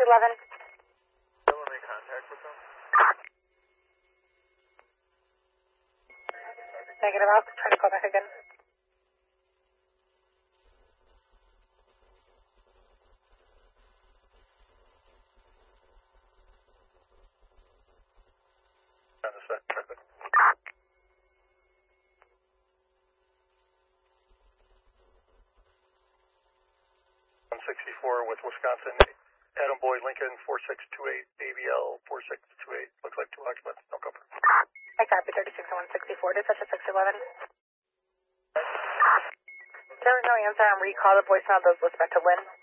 611. Still in contact with them? Negative, I'll try to call back again. On the set. 164 with Wisconsin, Adam Boyd, Lincoln, 4628, ABL 4628. Looks like 2 occupants, no cover. I copy 36 and 164, dispatch at 611. There was no answer on recall. The voicemail does list back to Lynn.